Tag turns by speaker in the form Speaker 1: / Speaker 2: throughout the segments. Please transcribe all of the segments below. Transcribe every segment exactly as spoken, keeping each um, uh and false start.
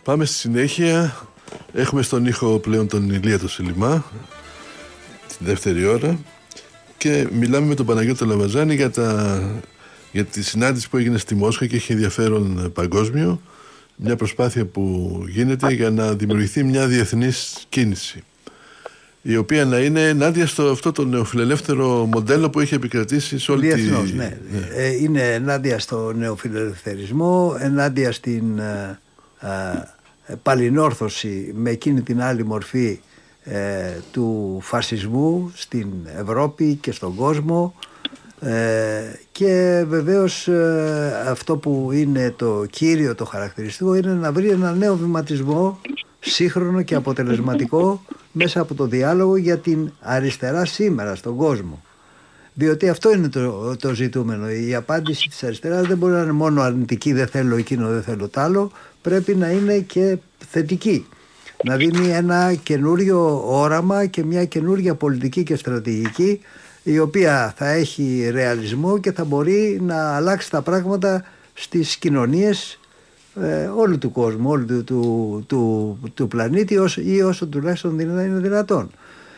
Speaker 1: Πάμε στη συνέχεια. Έχουμε στον ήχο πλέον τον Ηλία το Σελιμά, τη δεύτερη ώρα, και μιλάμε με τον Παναγιώτη Λαβαζάνη για, τα, για τη συνάντηση που έγινε στη Μόσχα και έχει ενδιαφέρον παγκόσμιο. Μια προσπάθεια που γίνεται για να δημιουργηθεί μια διεθνής κίνηση, η οποία να είναι ενάντια στο αυτό το νεοφιλελεύθερο μοντέλο που έχει επικρατήσει σε όλη
Speaker 2: διεθνώς,
Speaker 1: τη...
Speaker 2: ναι. Ναι. Ε, είναι ενάντια στο νεοφιλελευθερισμό, ενάντια στην ε, ε, παλινόρθωση με εκείνη την άλλη μορφή ε, του φασισμού στην Ευρώπη και στον κόσμο, ε, και βεβαίως ε, αυτό που είναι το κύριο, το χαρακτηριστικό, είναι να βρει ένα νέο βηματισμό σύγχρονο και αποτελεσματικό μέσα από το διάλογο για την αριστερά σήμερα στον κόσμο. Διότι αυτό είναι το, το ζητούμενο. Η απάντηση της αριστεράς δεν μπορεί να είναι μόνο αρνητική, δεν θέλω εκείνο, δεν θέλω τ' άλλο, πρέπει να είναι και θετική. Να δίνει ένα καινούριο όραμα και μια καινούρια πολιτική και στρατηγική, η οποία θα έχει ρεαλισμό και θα μπορεί να αλλάξει τα πράγματα στις κοινωνίες ε, όλου του κόσμου, όλου του, του, του, του πλανήτη, όσο, ή όσο τουλάχιστον είναι δυνατόν.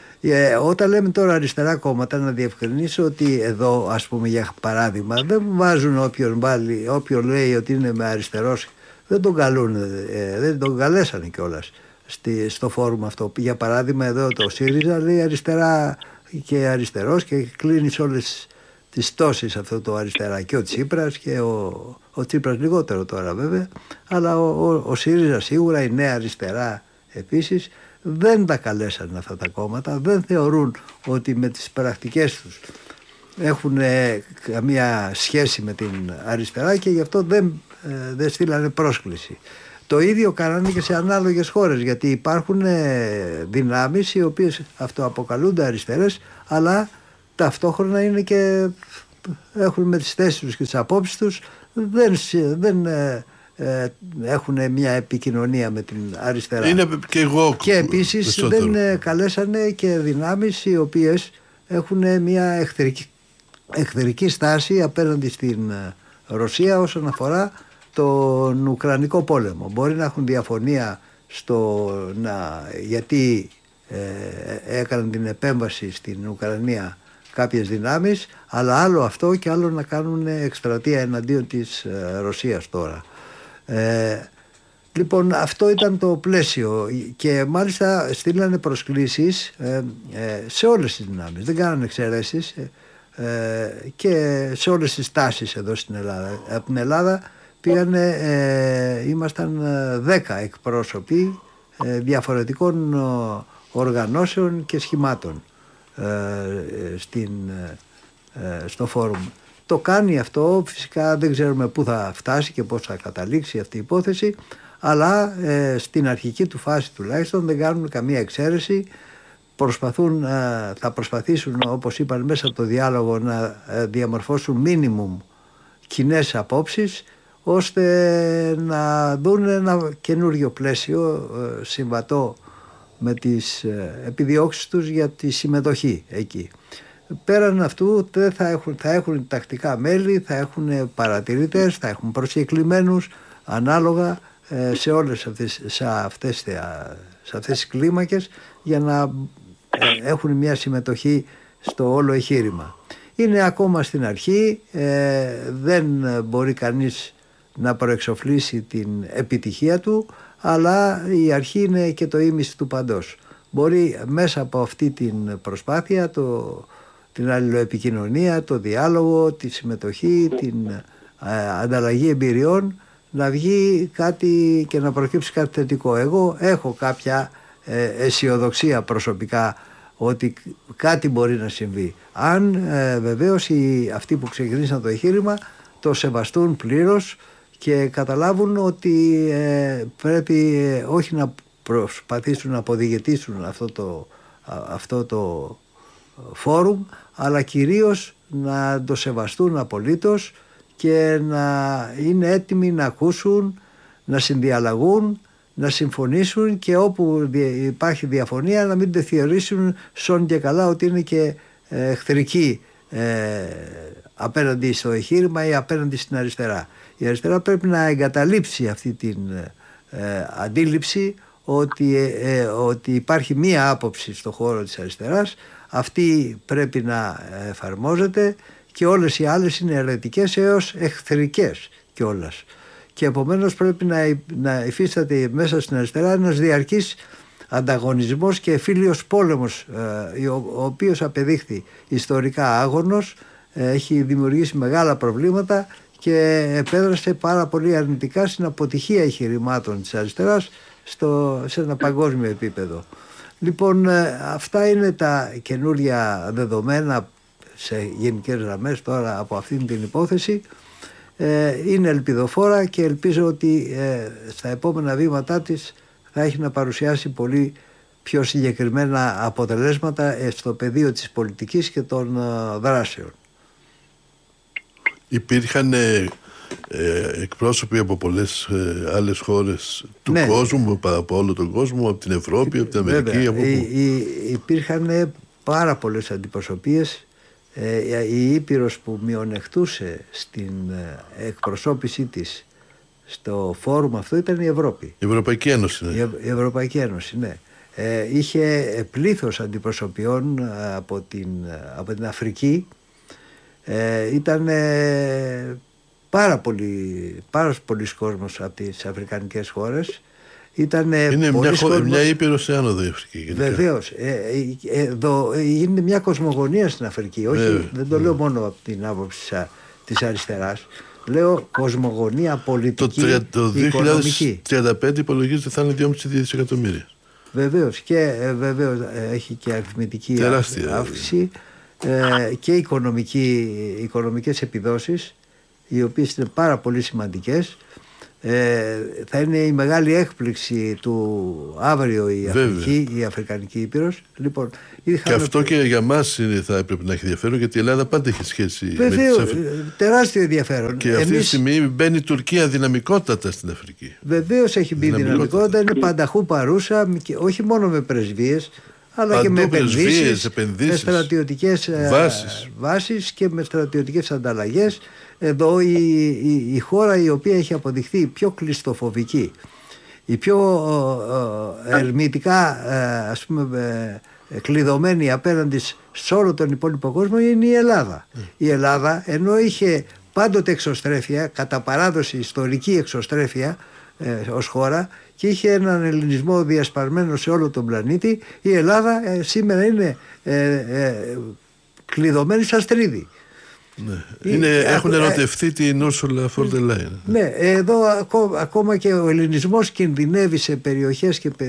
Speaker 2: Ε, όταν λέμε τώρα αριστερά κόμματα, να διευκρινίσω ότι εδώ, ας πούμε, για παράδειγμα, δεν βάζουν όποιον, βάλει, όποιον λέει ότι είναι με αριστερός, δεν τον καλούν, ε, δεν τον καλέσανε κιόλας στη, στο φόρουμ αυτό. Για παράδειγμα, εδώ το ΣΥΡΙΖΑ λέει αριστερά και αριστερός και κλείνει σε όλες τις τόσεις αυτό το αριστερά, και ο Τσίπρας, και ο, ο Τσίπρας λιγότερο τώρα βέβαια, αλλά ο, ο, ο ΣΥΡΙΖΑ σίγουρα, η Νέα Αριστερά επίσης, δεν τα καλέσαν αυτά τα κόμματα, δεν θεωρούν ότι με τις πρακτικές τους έχουν ε, καμία σχέση με την αριστερά, και γι' αυτό δεν, ε, δεν στείλανε πρόσκληση. Το ίδιο κάνανε και σε ανάλογες χώρες, γιατί υπάρχουν ε, δυνάμεις οι οποίες αυτοαποκαλούνται αριστερές, αλλά ταυτόχρονα είναι και έχουν με τις θέσεις τους και τις απόψεις τους, δεν, δεν ε, ε, έχουν μια επικοινωνία με την αριστερά.
Speaker 1: Είναι και εγώ.
Speaker 2: Και επίσης
Speaker 1: περισσότερο.
Speaker 2: δεν ε, καλέσανε και δυνάμεις οι οποίες έχουν μια εχθρική, εχθρική στάση απέναντι στην Ρωσία όσον αφορά τον Ουκρανικό πόλεμο. Μπορεί να έχουν διαφωνία στο να, γιατί ε, έκαναν την επέμβαση στην Ουκρανία κάποιες δυνάμεις, αλλά άλλο αυτό και άλλο να κάνουν εκστρατεία εναντίον της ε, Ρωσίας τώρα. Ε, λοιπόν, αυτό ήταν το πλαίσιο, και μάλιστα στείλανε προσκλήσεις ε, ε, σε όλες τις δυνάμεις, δεν κάνανε εξαιρέσεις, ε, ε, και σε όλες τις τάσεις εδώ στην Ελλάδα. Από την Ελλάδα πήγανε, ε, ήμασταν δέκα εκπρόσωποι ε, διαφορετικών ε, οργανώσεων και σχημάτων ε, στην, ε, στο φόρουμ. Το κάνει αυτό, φυσικά δεν ξέρουμε πού θα φτάσει και πώς θα καταλήξει αυτή η υπόθεση, αλλά ε, στην αρχική του φάση τουλάχιστον δεν κάνουν καμία εξαίρεση. Προσπαθούν, ε, θα προσπαθήσουν, όπως είπαν, μέσα από το διάλογο να ε, διαμορφώσουν μίνιμουμ κοινές απόψεις, ώστε να δουν ένα καινούριο πλαίσιο ε, συμβατό με τις ε, επιδιώξεις τους για τη συμμετοχή εκεί. Πέραν αυτού θα έχουν, θα έχουν τακτικά μέλη, θα έχουν παρατηρητές, θα έχουν προσκεκλημένους ανάλογα ε, σε όλες αυτές, σε αυτές, σε αυτές τις κλίμακες, για να ε, έχουν μια συμμετοχή στο όλο εγχείρημα. Είναι ακόμα στην αρχή, ε, δεν μπορεί κανείς να προεξοφλήσει την επιτυχία του, αλλά η αρχή είναι και το ίμιση του παντός. Μπορεί μέσα από αυτή την προσπάθεια, το, την αλληλοεπικοινωνία, το διάλογο, τη συμμετοχή, την ε, ανταλλαγή εμπειριών, να βγει κάτι και να προκύψει κάτι θετικό. Εγώ έχω κάποια ε, αισιοδοξία προσωπικά ότι κάτι μπορεί να συμβεί. Αν ε, βεβαίως οι, αυτοί που ξεκινήσαν το εγχείρημα το σεβαστούν πλήρως και καταλάβουν ότι ε, πρέπει ε, όχι να προσπαθήσουν να αποδιγετήσουν αυτό το, α, αυτό το φόρουμ, αλλά κυρίως να το σεβαστούν απολύτως και να είναι έτοιμοι να ακούσουν, να συνδιαλλαγούν, να συμφωνήσουν, και όπου υπάρχει διαφωνία να μην τη θεωρήσουν σον και καλά ότι είναι και εχθρική ε, απέναντι στο εγχείρημα ή απέναντι στην αριστερά. Η αριστερά πρέπει να εγκαταλείψει αυτή την ε, αντίληψη ότι, ε, ότι υπάρχει μία άποψη στον χώρο της αριστεράς, αυτή πρέπει να εφαρμόζεται και όλες οι άλλες είναι αιρετικές έως εχθρικές κιόλας. Και επομένως πρέπει να, να υφίσταται μέσα στην αριστερά ένας διαρκής ανταγωνισμός και φίλιος πόλεμος, ε, ο, ο οποίος απεδείχθη ιστορικά άγωνος, ε, έχει δημιουργήσει μεγάλα προβλήματα και επέδρασε πάρα πολύ αρνητικά στην αποτυχία εγχειρημάτων της αριστεράς στο, σε ένα παγκόσμιο επίπεδο. Λοιπόν, ε, αυτά είναι τα καινούρια δεδομένα σε γενικές γραμμές τώρα από αυτήν την υπόθεση. Ε, είναι ελπιδοφόρα και ελπίζω ότι ε, στα επόμενα βήματά της θα έχει να παρουσιάσει πολύ πιο συγκεκριμένα αποτελέσματα στο πεδίο της πολιτικής και των ε, δράσεων.
Speaker 1: Υπήρχαν ε, ε, εκπρόσωποι από πολλές ε, άλλες χώρες του ναι. κόσμου, από όλο τον κόσμο, από την Ευρώπη, από την Αμερική.
Speaker 2: Βέβαια,
Speaker 1: από
Speaker 2: υ, υ, υπήρχαν πάρα πολλές αντιπροσωπείες. Ε, η Ήπειρος που μειονεκτούσε στην ε, εκπροσώπησή της στο φόρουμ αυτό ήταν η Ευρώπη.
Speaker 1: Η Ευρωπαϊκή Ένωση. Ναι.
Speaker 2: Η, η Ευρωπαϊκή Ένωση, ναι. Ε, είχε πλήθος αντιπροσωπιών ε, από, την, από την Αφρική. Ε, ήταν ε, πάρα πολύ, πάρα πολλοί κόσμος από τις αφρικανικές χώρες. Ήταν
Speaker 1: είναι μια, κόσμος... μια ήπειρος σε άνοδο η Αφρική.
Speaker 2: Βεβαίως. Ε, ε, εδώ είναι μια κοσμογονία στην Αφρική. Όχι, ε, δεν το ε. λέω μόνο από την άποψη της αριστεράς. Λέω κοσμογονία πολιτική,
Speaker 1: το, το
Speaker 2: δύο χιλιάδες
Speaker 1: τριάντα πέντε υπολογίζεται θα είναι δυόμισι δισεκατομμύρια.
Speaker 2: Βεβαίως. Και ε, βεβαίως ε, έχει και αριθμητική
Speaker 1: τεράστια
Speaker 2: αύξηση ε, και οικονομική, οικονομικές επιδόσεις, οι οποίες είναι πάρα πολύ σημαντικές. Ε, θα είναι η μεγάλη έκπληξη του αύριο η, Αφρική, η Αφρικανική Ήπειρος. Λοιπόν,
Speaker 1: και αυτό και για μας θα έπρεπε να έχει ενδιαφέρον, γιατί η Ελλάδα πάντα έχει σχέση
Speaker 2: Βεβαίως,
Speaker 1: με τις Αφρι...
Speaker 2: τεράστιο ενδιαφέρον.
Speaker 1: Και αυτή Εμείς... τη στιγμή μπαίνει η Τουρκία δυναμικότατα στην Αφρική.
Speaker 2: Βεβαίως έχει μπει δυναμικότατα, είναι πανταχού παρούσα, όχι μόνο με πρεσβείες, αλλά παντού και με επενδύσεις, επενδύσεις, με στρατιωτικές βάσεις. βάσεις και με στρατιωτικές ανταλλαγές. Εδώ η, η, η χώρα η οποία έχει αποδειχθεί πιο κλειστοφοβική, η πιο ε, ε, ερμητικά ε, ας πούμε ε, κλειδωμένη απέναντι σε όλο τον υπόλοιπο κόσμο είναι η Ελλάδα. Mm. Η Ελλάδα, ενώ είχε πάντοτε εξωστρέφεια, κατά παράδοση ιστορική εξωστρέφεια ε, ως χώρα, και είχε έναν ελληνισμό διασπαρμένο σε όλο τον πλανήτη, η Ελλάδα ε, σήμερα είναι ε, ε, κλειδωμένη σαν στρίδι.
Speaker 1: Ναι. Είναι, ε, έχουν ερωτευτεί ε, την Ursula von der Leyen.
Speaker 2: Ναι, εδώ ακόμα, ακόμα και ο ελληνισμός κινδυνεύει σε περιοχές και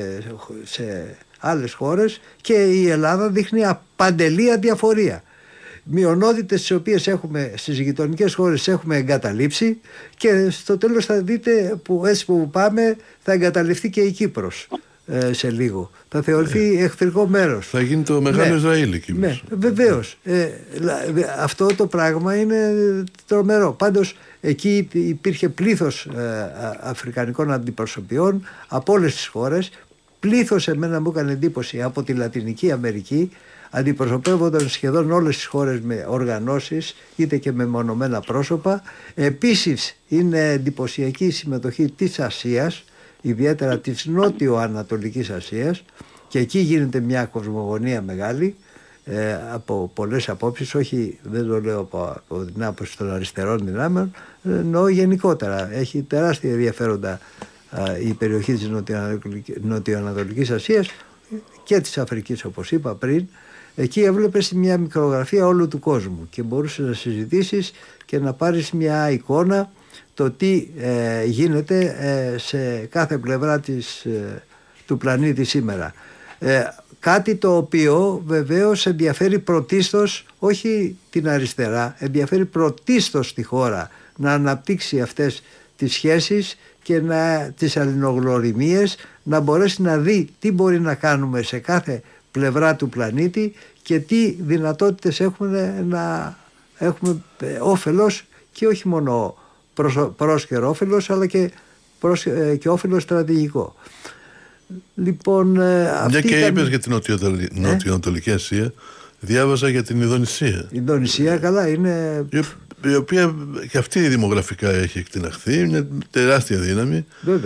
Speaker 2: σε άλλες χώρες, και η Ελλάδα δείχνει απαντελή αδιαφορία. Μειονότητες τις οποίες έχουμε στις γειτονικές χώρες έχουμε εγκαταλείψει, και στο τέλος θα δείτε που έτσι που πάμε θα εγκαταλειφθεί και η Κύπρος ε, σε λίγο. Θα θεωρηθεί ε, εχθρικό μέρος.
Speaker 1: Θα γίνει το μεγάλο ναι, Ισραήλ εκεί.
Speaker 2: Ναι, βεβαίως. Ε, αυτό το πράγμα είναι τρομερό. Πάντως εκεί υπήρχε πλήθος ε, αφρικανικών αντιπροσωπιών από όλες τις χώρες. Πλήθος, εμένα μου έκανε εντύπωση, από τη Λατινική Αμερική. Αντιπροσωπεύονταν σχεδόν όλες τις χώρες με οργανώσεις, είτε και με μονομένα πρόσωπα. Επίσης είναι εντυπωσιακή η συμμετοχή της Ασίας, ιδιαίτερα της νότιο-ανατολικής Ασίας, και εκεί γίνεται μια κοσμογονία μεγάλη ε, από πολλές απόψεις. Όχι, δεν το λέω από, από την άποψη των αριστερών δυνάμεων, εννοώ γενικότερα. Έχει τεράστια ενδιαφέροντα ε, η περιοχή της νότιο-ανατολικής Ασίας και της Αφρικής, όπως είπα πριν. Εκεί έβλεπες μια μικρογραφία όλου του κόσμου και μπορούσες να συζητήσεις και να πάρεις μια εικόνα το τι ε, γίνεται ε, σε κάθε πλευρά της, ε, του πλανήτη σήμερα. Ε, κάτι το οποίο βεβαίως ενδιαφέρει πρωτίστως όχι την αριστερά, ενδιαφέρει πρωτίστως τη χώρα να αναπτύξει αυτές τις σχέσεις και να, τις αλληνογλωριμίες, να μπορέσει να δει τι μπορεί να κάνουμε σε κάθε πλευρά του πλανήτη και τι δυνατότητες έχουμε να έχουμε όφελος, και όχι μόνο πρόσχερο όφελος, αλλά και, προς, και όφελος στρατηγικό. Λοιπόν,
Speaker 1: μια και
Speaker 2: ήταν...
Speaker 1: είπες για την Νοτιοανατολική ε? Ασία, διάβαζα για την Ινδονησία.
Speaker 2: Η Ινδονησία, καλά, είναι...
Speaker 1: Η οποία και αυτή δημογραφικά έχει εκτιναχθεί, είναι τεράστια δύναμη.
Speaker 2: Βέβαια.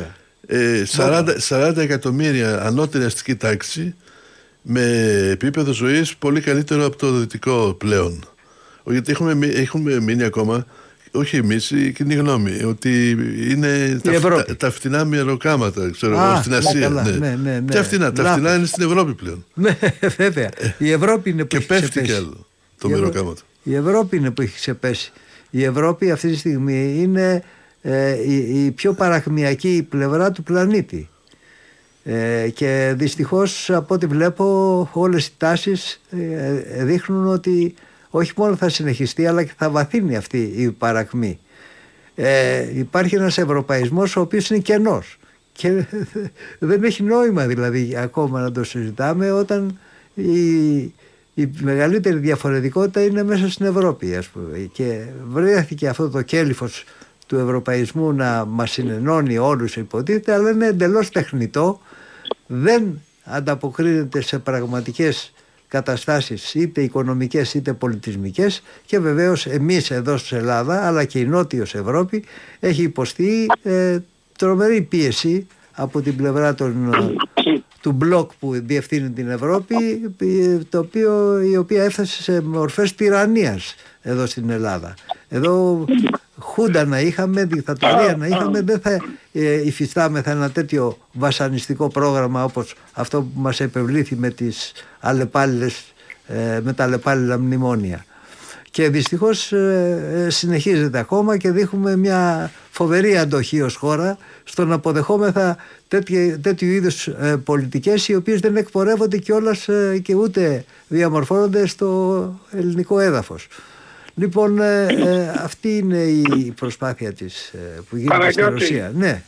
Speaker 1: ε, σαράντα, σαράντα εκατομμύρια ανώτερη αστική τάξη με επίπεδο ζωής πολύ καλύτερο από το δυτικό πλέον. Γιατί έχουμε, έχουμε μείνει ακόμα, όχι εμείς, η κοινή γνώμη, ότι είναι τα, τα, τα φτηνά μυαλοκάματα, ξέρω εγώ, στην Ασία. Ναι. Ναι, ναι, ναι. Και φτηνά, τα φτηνά είναι στην Ευρώπη πλέον.
Speaker 2: Ναι, βέβαια. Η Ευρώπη είναι που
Speaker 1: και
Speaker 2: έχει
Speaker 1: πέφτει
Speaker 2: ξεπέσει.
Speaker 1: κι άλλο το μυαλοκάματο.
Speaker 2: Η Ευρώπη είναι που έχει ξεπέσει. Η Ευρώπη αυτή τη στιγμή είναι ε, η, η πιο παραχμιακή πλευρά του πλανήτη. Ε, και δυστυχώς από ό,τι βλέπω όλες οι τάσεις ε, δείχνουν ότι όχι μόνο θα συνεχιστεί αλλά και θα βαθύνει αυτή η παρακμή. Ε, υπάρχει ένας ευρωπαϊσμός ο οποίος είναι κενός και δεν έχει νόημα δηλαδή ακόμα να το συζητάμε όταν η, η μεγαλύτερη διαφορετικότητα είναι μέσα στην Ευρώπη, ας πούμε. Και βρέθηκε αυτό το κέλυφος του ευρωπαϊσμού να μας συνενώνει όλους υποτίθεται, αλλά είναι εντελώς τεχνητό, δεν ανταποκρίνεται σε πραγματικές καταστάσεις είτε οικονομικές είτε πολιτισμικές, και βεβαίως εμείς εδώ στην Ελλάδα αλλά και η Νότιος Ευρώπη έχει υποστεί ε, τρομερή πίεση από την πλευρά των, του μπλοκ που διευθύνει την Ευρώπη, το οποίο, η οποία έφτασε σε μορφές τυραννίας εδώ στην Ελλάδα. Εδώ χούντα να είχαμε, δικτατορία να είχαμε, δεν θα ε, υφιστάμεθα ένα τέτοιο βασανιστικό πρόγραμμα όπως αυτό που μας επευλήθη με, τις αλλεπάλληλες, ε, με τα αλλεπάλληλα μνημόνια. Και δυστυχώς ε, συνεχίζεται ακόμα και δείχνουμε μια φοβερή αντοχή ως χώρα στο να αποδεχόμεθα τέτοιου, τέτοιου είδους ε, πολιτικές οι οποίες δεν εκπορεύονται κιόλας ε, και ούτε διαμορφώνονται στο ελληνικό έδαφος. Λοιπόν, ε, ε, αυτή είναι η προσπάθεια της ε, που γίνεται στη Ρωσία. Ναι.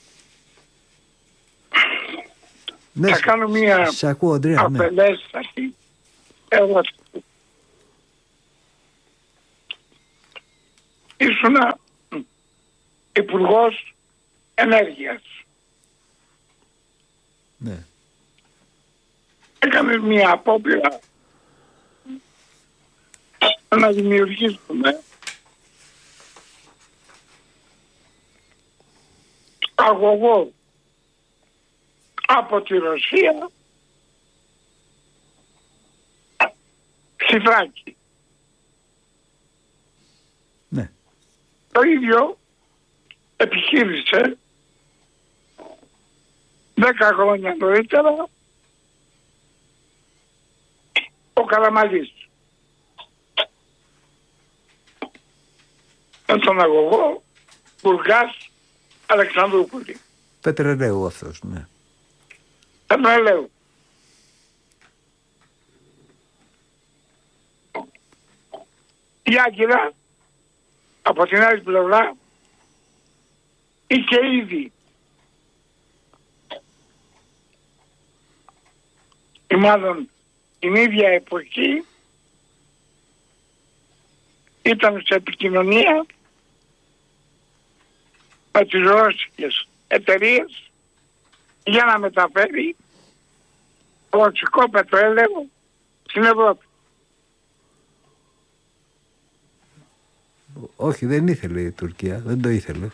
Speaker 3: Θα ναι, κάνω μία
Speaker 2: σε ακούω, Αντρέα,
Speaker 3: απελέσταση. Ναι. Ήσουνα υπουργός ενέργειας.
Speaker 2: Ναι.
Speaker 3: Έκαμε μία απόπειρα να δημιουργήσουμε αγωγό από τη Ρωσία στη Θράκη.
Speaker 2: Ναι.
Speaker 3: Το ίδιο επιχείρησε δέκα χρόνια νωρίτερα ο Καραμαλής. Με τον αγωγό Μπουργκάς Αλεξανδρούπολη.
Speaker 2: Πετρελαίου αυτός, ναι.
Speaker 3: Πετρελαίου. Η Άγκυρα από την άλλη πλευρά είχε ήδη ή μάλλον την ίδια εποχή ήταν σε επικοινωνία με τις ρώσικες εταιρείες για να μεταφέρει ρωσικό πετρέλαιο στην Ευρώπη.
Speaker 2: Όχι, δεν ήθελε η Τουρκία, δεν το ήθελε.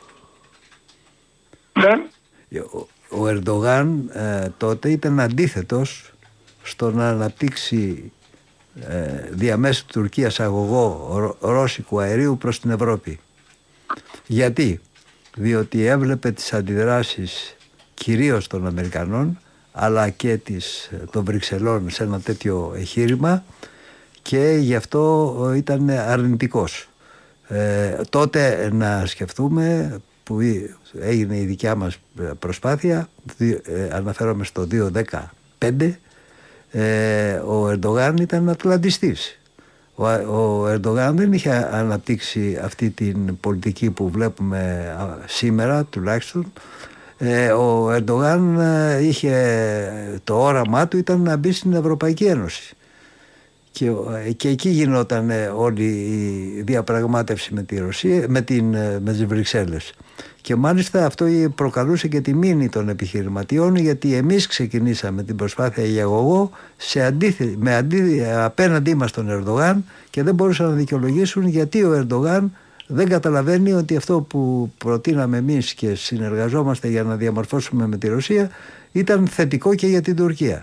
Speaker 3: Δεν.
Speaker 2: Ο, ο Ερντογάν ε, τότε ήταν αντίθετος στο να αναπτύξει ε, διαμέσου Τουρκίας αγωγό ρω, ρώσικου αερίου προς την Ευρώπη. Γιατί? Διότι έβλεπε τις αντιδράσεις κυρίως των Αμερικανών αλλά και της, των Βρυξελών σε ένα τέτοιο εγχείρημα και γι' αυτό ήταν αρνητικός. Ε, τότε να σκεφτούμε που έγινε η δικιά μας προσπάθεια, ε, αναφέρομαι στο δύο χιλιάδες δεκαπέντε, ε, ο Ερντογάν ήταν ατλαντιστής. Ο, ο Ερντογάν δεν είχε αναπτύξει αυτή την πολιτική που βλέπουμε σήμερα τουλάχιστον. Ε, ο Ερντογάν είχε, το όραμά του ήταν να μπει στην Ευρωπαϊκή Ένωση. Και, και εκεί γινόταν όλη η διαπραγμάτευση με τη Ρωσία, με, την, με τις Βρυξέλλες. Και μάλιστα αυτό προκαλούσε και τη μήνυ των επιχειρηματιών, γιατί εμείς ξεκινήσαμε την προσπάθεια για αγωγό σε αντίθε, με αντί, απέναντί μας τον Ερντογάν και δεν μπορούσαν να δικαιολογήσουν γιατί ο Ερντογάν δεν καταλαβαίνει ότι αυτό που προτείναμε εμείς και συνεργαζόμαστε για να διαμορφώσουμε με τη Ρωσία ήταν θετικό και για την Τουρκία.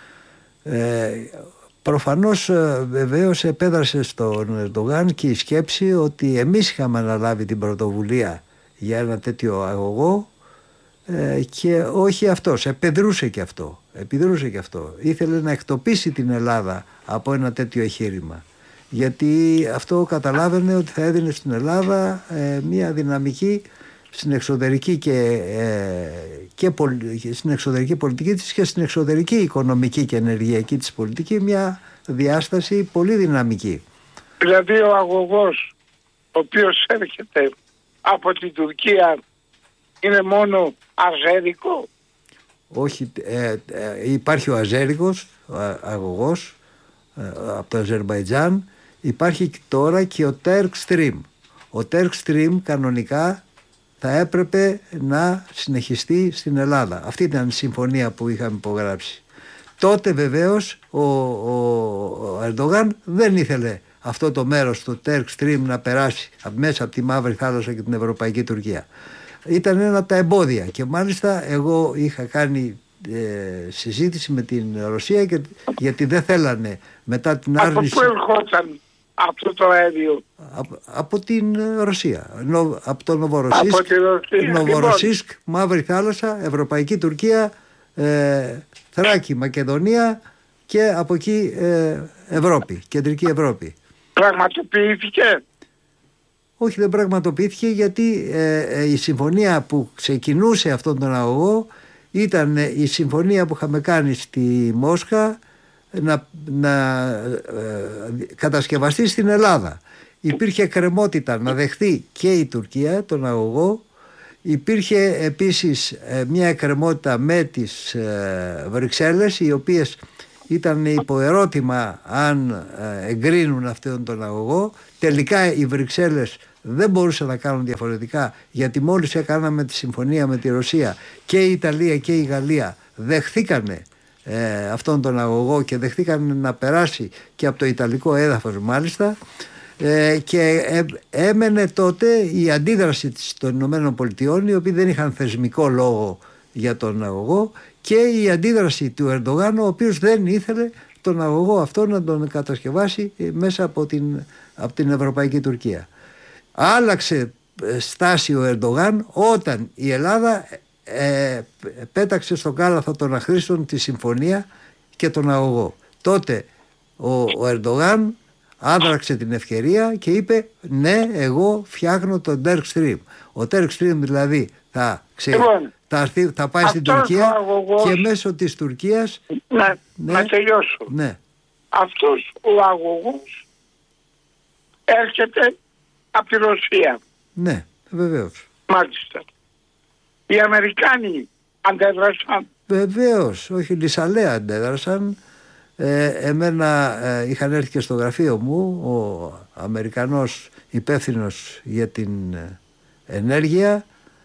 Speaker 2: Ε, προφανώς βεβαίως επέδρασε στον Ερντογάν και η σκέψη ότι εμείς είχαμε αναλάβει την πρωτοβουλία για ένα τέτοιο αγωγό ε, και όχι αυτός. Επεδρούσε και αυτό. Επιδρούσε και αυτό. Ήθελε να εκτοπίσει την Ελλάδα από ένα τέτοιο εγχείρημα. Γιατί αυτό καταλάβαινε ότι θα έδινε στην Ελλάδα ε, μια δυναμική στην εξωτερική, και, ε, και πολι... στην εξωτερική πολιτική της και στην εξωτερική οικονομική και ενεργειακή της πολιτική, μια διάσταση πολύ δυναμική.
Speaker 3: Δηλαδή ο αγωγός ο οποίος έρχεται από την Τουρκία είναι μόνο αζέρικο?
Speaker 2: Όχι, ε, ε, υπάρχει ο αζέρικος αγωγός ε, από το Αζερμπαϊτζάν. Υπάρχει τώρα και ο Turk Stream. Ο Turk Stream κανονικά θα έπρεπε να συνεχιστεί στην Ελλάδα. Αυτή ήταν η συμφωνία που είχαμε υπογράψει. Τότε βεβαίως ο, ο, ο Ερντογάν δεν ήθελε αυτό το μέρος του Turk Stream να περάσει μέσα από τη Μαύρη Θάλασσα και την Ευρωπαϊκή Τουρκία. Ήταν ένα από τα εμπόδια και μάλιστα εγώ είχα κάνει ε, συζήτηση με την Ρωσία και, γιατί δεν θέλανε μετά την άρνηση.
Speaker 3: Από πού ερχόταν αυτό το αέριο?
Speaker 2: Από, από την Ρωσία, Νο, από το Νοβοροσίσκ,
Speaker 3: από τη Ρωσία,
Speaker 2: Νοβοροσίσκ, Μαύρη Θάλασσα, Ευρωπαϊκή Τουρκία, ε, Θράκη, Μακεδονία και από εκεί ε, Ευρώπη, Κεντρική Ευρώπη.
Speaker 3: Πραγματοποιήθηκε?
Speaker 2: Όχι, δεν πραγματοποιήθηκε, γιατί ε, ε, η συμφωνία που ξεκινούσε αυτόν τον αγωγό ήταν ε, η συμφωνία που είχαμε κάνει στη Μόσχα να, να ε, κατασκευαστεί στην Ελλάδα. Υπήρχε εκκρεμότητα να δεχθεί και η Τουρκία τον αγωγό. Υπήρχε επίσης ε, μια εκκρεμότητα με τις ε, Βρυξέλλες, οι οποίες ήταν υπό ερώτημα αν ε, εγκρίνουν αυτόν τον αγωγό. Τελικά οι Βρυξέλλες δεν μπορούσαν να κάνουν διαφορετικά, γιατί μόλις έκαναμε τη συμφωνία με τη Ρωσία και η Ιταλία και η Γαλλία δεχθήκανε ε, αυτόν τον αγωγό και δεχθήκανε να περάσει και από το Ιταλικό έδαφος μάλιστα, ε, και ε, έμενε τότε η αντίδραση των Ηνωμένων Πολιτειών, οι οποίοι δεν είχαν θεσμικό λόγο για τον αγωγό, και η αντίδραση του Ερντογάν, ο οποίος δεν ήθελε τον αγωγό αυτό να τον κατασκευάσει μέσα από την, από την Ευρωπαϊκή Τουρκία. Άλλαξε στάση ο Ερντογάν όταν η Ελλάδα ε, πέταξε στο κάλαθο των αχρήστων τη συμφωνία και τον αγωγό. Τότε ο, ο Ερντογάν άδραξε την ευκαιρία και είπε ναι, εγώ φτιάχνω τον Turk Stream. Ο Turk Stream δηλαδή θα, ξε... λοιπόν, θα, θα πάει στην Τουρκία αγωγός... και μέσω της Τουρκίας
Speaker 3: να, ναι, να τελειώσω.
Speaker 2: Ναι.
Speaker 3: Αυτός ο αγωγός έρχεται από τη Ρωσία.
Speaker 2: Ναι, βεβαίως.
Speaker 3: Μάλιστα. Οι Αμερικάνοι αντέδρασαν?
Speaker 2: Βεβαίως, όχι, λυσαλέα αντέδρασαν. Ε, εμένα ε, είχαν έρθει και στο γραφείο μου ο Αμερικανός υπεύθυνος για την ε, ενέργεια,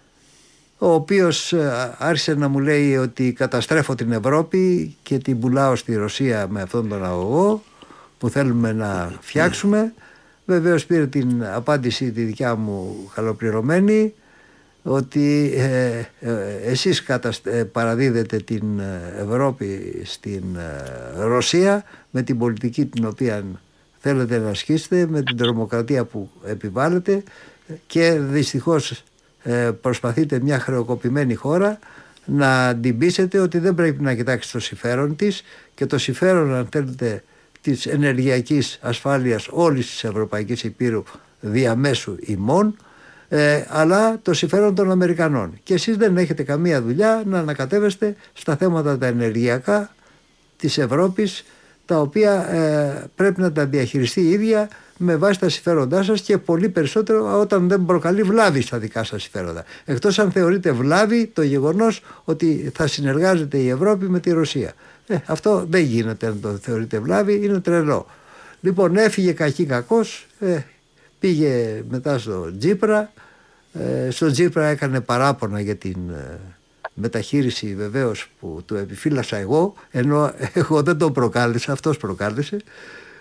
Speaker 2: ο οποίος ε, άρχισε να μου λέει ότι καταστρέφω την Ευρώπη και την πουλάω στη Ρωσία με αυτόν τον αγωγό που θέλουμε να φτιάξουμε. Βεβαίως πήρε την απάντηση τη δικιά μου καλοπληρωμένη, ότι ε, ε, εσείς κατασ... ε, παραδίδετε την Ευρώπη στην ε, Ρωσία με την πολιτική την οποία θέλετε να ασκήσετε, με την τρομοκρατία που επιβάλλετε, και δυστυχώς ε, προσπαθείτε μια χρεοκοπημένη χώρα να την πείσετε ότι δεν πρέπει να κοιτάξει το συμφέρον της, και το συμφέρον, αν θέλετε, της ενεργειακής ασφάλειας όλης της Ευρωπαϊκής Υπήρου διαμέσου ημών, ε, αλλά το συμφέρον των Αμερικανών. Και εσείς δεν έχετε καμία δουλειά να ανακατεύεστε στα θέματα τα ενεργειακά της Ευρώπης, τα οποία ε, πρέπει να τα διαχειριστεί η ίδια με βάση τα συμφέροντά σας, και πολύ περισσότερο όταν δεν προκαλεί βλάβη στα δικά σας συμφέροντα. Εκτός αν θεωρείται βλάβη το γεγονός ότι θα συνεργάζεται η Ευρώπη με τη Ρωσία. Ε, αυτό δεν γίνεται να το θεωρείτε βλάβη, είναι τρελό. Λοιπόν, έφυγε κακή κακός, ε, πήγε μετά στο Τσίπρα. Ε, στο Τσίπρα έκανε παράπονα για την ε, μεταχείριση βεβαίως που του επιφύλασα εγώ, ενώ εγώ δεν τον προκάλεσα, αυτός προκάλεσε.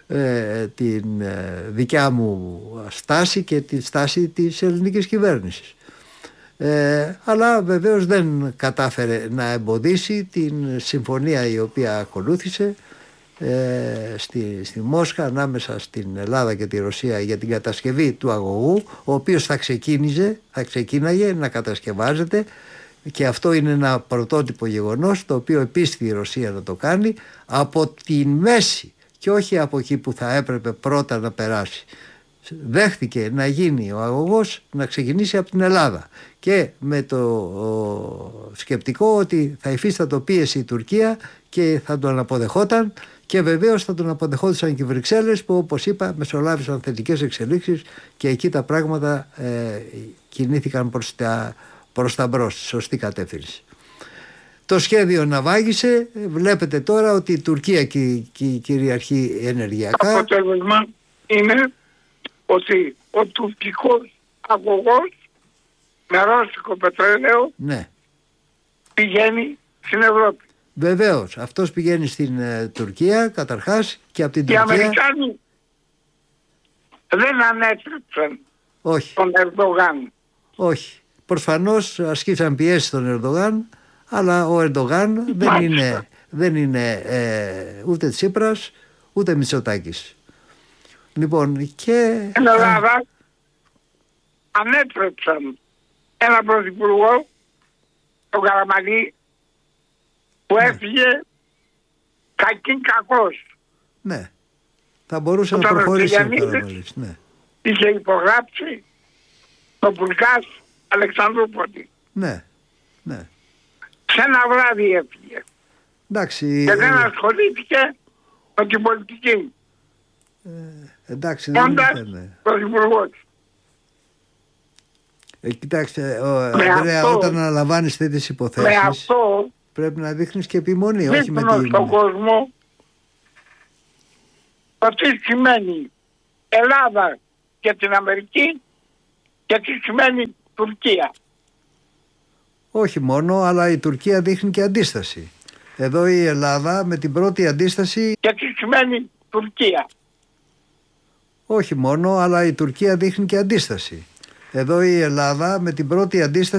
Speaker 2: ε, την ε, δικιά μου στάση και τη στάση της ελληνικής κυβέρνησης. Ε, αλλά βεβαίως δεν κατάφερε να εμποδίσει την συμφωνία η οποία ακολούθησε ε, στη, στη Μόσχα ανάμεσα στην Ελλάδα και τη Ρωσία για την κατασκευή του αγωγού, ο οποίος θα ξεκίνησε, θα ξεκίναγε να κατασκευάζεται, και αυτό είναι ένα πρωτότυπο γεγονός το οποίο επίστηκε η Ρωσία να το κάνει από τη μέση και όχι από εκεί που θα έπρεπε πρώτα να περάσει. Δέχτηκε να γίνει ο αγωγός να ξεκινήσει από την Ελλάδα και με το σκεπτικό ότι θα υφίστατο πίεση η Τουρκία και θα τον αποδεχόταν, και βεβαίως θα τον αποδεχόντουσαν και οι Βρυξέλλες, που όπως είπα μεσολάβησαν θετικές εξελίξεις και εκεί τα πράγματα ε, κινήθηκαν προς τα, προς τα μπρος, στη σωστή κατεύθυνση. Το σχέδιο ναυάγησε. Βλέπετε τώρα ότι η Τουρκία κυ, κυ, κυριαρχεί ενεργειακά.
Speaker 3: Το αποτέλεσμα είναι ότι ο τουρκικός αγωγός με ρώσικο πετρέλαιο, ναι, πηγαίνει στην Ευρώπη.
Speaker 2: Βεβαίως, αυτός πηγαίνει στην ε, Τουρκία καταρχάς, και από την
Speaker 3: Οι
Speaker 2: Τουρκία...
Speaker 3: Αμερικάνοι δεν ανέτρεψαν
Speaker 2: όχι.
Speaker 3: τον Ερντογάν.
Speaker 2: Όχι. Προφανώς ασκήσαν πιέσεις στον Ερντογάν, αλλά ο Ερντογάν δεν είναι, δεν είναι ε, ούτε Τσίπρας ούτε Μητσοτάκης. Λοιπόν, και...
Speaker 3: Στην Ελλάδα ανέτρεψαν ένα πρωθυπουργό, τον Καραμανλή, που ναι. έφυγε κακήν κακός.
Speaker 2: Ναι. Θα μπορούσε να προχωρήσει ο Καραμανλής. Ναι.
Speaker 3: Είχε υπογράψει το Πουλκάς Αλεξανδρούπολη.
Speaker 2: Ναι. Ναι.
Speaker 3: Σε ένα βράδυ έφυγε.
Speaker 2: Εντάξει.
Speaker 3: Και δεν ασχολήθηκε με την πολιτική.
Speaker 2: Ε, εντάξει, δεν είναι.
Speaker 3: Πρωθυπουργός.
Speaker 2: Ε, κοιτάξτε, ο, Ανδρέα, όταν αναλαμβάνεις τέτοιες υποθέσεις,
Speaker 3: αυτό,
Speaker 2: πρέπει να δείχνεις και επιμονή, όχι με την...
Speaker 3: στον κόσμο ότι σημαίνει Ελλάδα και την Αμερική και τι σημαίνει Τουρκία.
Speaker 2: Όχι μόνο, αλλά η Τουρκία δείχνει και αντίσταση. Εδώ η Ελλάδα με την πρώτη αντίσταση...
Speaker 3: Και τι σημαίνει Τουρκία.
Speaker 2: Όχι μόνο, αλλά η Τουρκία δείχνει και αντίσταση. Εδώ η Ελλάδα με την πρώτη αντίσταση